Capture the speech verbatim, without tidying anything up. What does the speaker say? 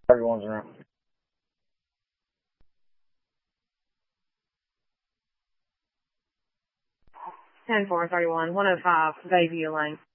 Everyone's around. ten four thirty-one, one oh five, Bayview Lane.